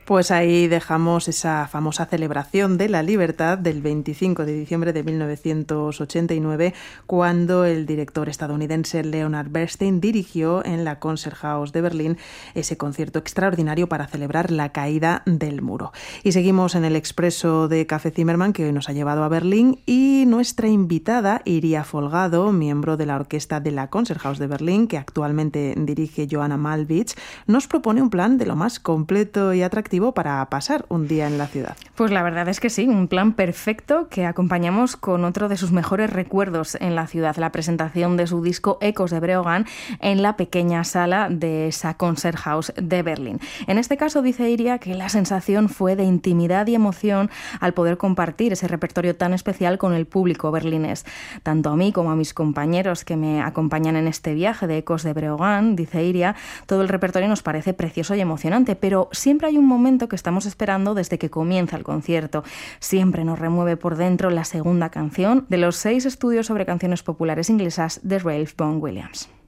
Pues ahí dejamos esa famosa celebración de la libertad del 25 de diciembre de 1989, cuando el director estadounidense Leonard Bernstein dirigió en la Konzerthaus de Berlín ese concierto extraordinario para celebrar la caída del muro. Y seguimos en el expreso de Café Zimmermann, que hoy nos ha llevado a Berlín, y nuestra invitada, Iria Folgado, miembro de la orquesta de la Konzerthaus de Berlín, que actualmente dirige Johanna Malvich, nos propone un plan de lo más completo y atractivo para pasar un día en la ciudad. Pues la verdad es que sí, un plan perfecto que acompañamos con otro de sus mejores recuerdos en la ciudad, la presentación de su disco Ecos de Breogán en la pequeña sala de esa Konzerthaus de Berlín. En este caso dice Iria que la sensación fue de intimidad y emoción al poder compartir ese repertorio tan especial con el público berlinés. Tanto a mí como a mis compañeros que me acompañan en este viaje de Ecos de Breogán, dice Iria, todo el repertorio nos parece precioso y emocionante, pero siempre hay un momento que estamos esperando desde que comienza el concierto. Siempre nos remueve por dentro la segunda canción de los 6 estudios sobre canciones populares inglesas de Ralph Vaughan Williams.